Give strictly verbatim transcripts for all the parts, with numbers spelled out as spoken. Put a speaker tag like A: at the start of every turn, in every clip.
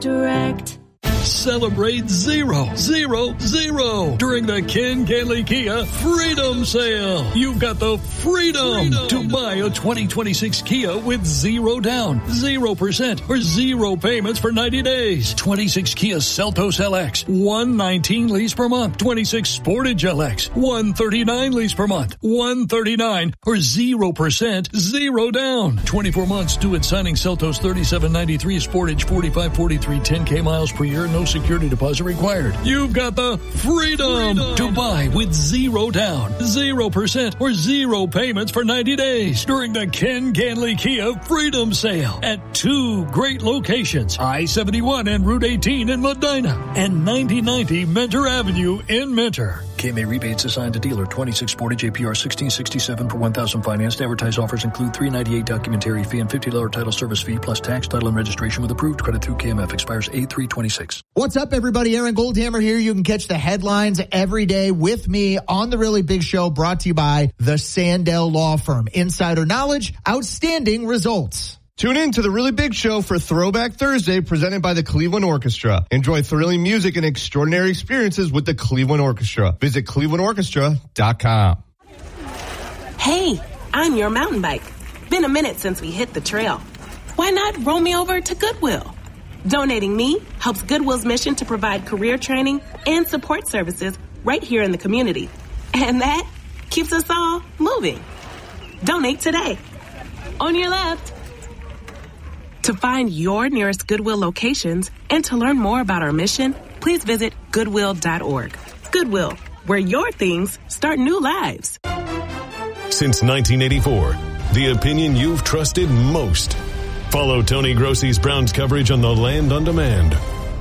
A: Direct.
B: Celebrate zero, zero, zero during the Ken Ganley Kia Freedom Sale. You've got the freedom, freedom to buy a twenty twenty-six Kia with zero down, zero percent, or zero payments for ninety days. twenty-six Kia Seltos L X, one nineteen lease per month. twenty-six Sportage L X, one thirty-nine lease per month. one thirty-nine or zero percent, zero down. twenty-four months due at signing. Seltos thirty-seven ninety-three, Sportage forty-five forty-three, ten K miles per year. No security deposit required. You've got the freedom, freedom to buy with zero down, zero percent, or zero payments for ninety days during the Ken Ganley Kia Freedom Sale at two great locations, I seventy-one and Route eighteen in Medina and ninety ninety Mentor Avenue in Mentor. K M A rebates assigned to dealer. twenty-six Sportage A P R sixteen sixty-seven per one thousand financed. Advertised offers include three ninety-eight documentary fee and fifty dollars title service fee plus tax, title, and registration with approved credit through K M F. Expires eight three twenty-six.
C: What's up, everybody? Aaron Goldhammer here. You can catch the headlines every day with me on The Really Big Show, brought to you by the Sandell Law Firm. Insider knowledge, outstanding results.
D: Tune in to The Really Big Show for Throwback Thursday, presented by the Cleveland Orchestra. Enjoy thrilling music and extraordinary experiences with the Cleveland Orchestra. Visit cleveland orchestra dot com.
E: Hey, I'm your mountain bike. Been a minute since we hit the trail. Why not roll me over to Goodwill? Donating me helps Goodwill's mission to provide career training and support services right here in the community. And that keeps us all moving. Donate today. On your left. To find your nearest Goodwill locations and to learn more about our mission, please visit goodwill dot org. Goodwill, where your things start new lives.
F: Since nineteen eighty-four, the opinion you've trusted most. Follow Tony Grossi's Browns coverage on the Land on Demand.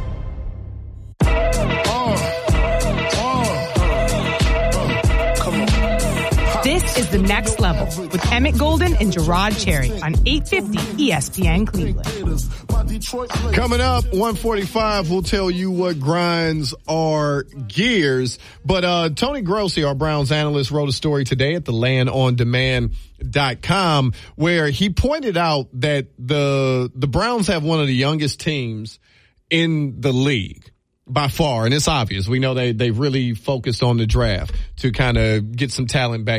G: This is The Next Level with Emmett Golden and Gerard Cherry on eight fifty E S P N Cleveland.
D: Coming up, one forty-five, we'll tell you what grinds our gears. But uh Tony Grossi, our Browns analyst, wrote a story today at the land on demand dot com where he pointed out that the the Browns have one of the youngest teams in the league. By far, and it's obvious. We know they, they've really focused on the draft to kind of get some talent back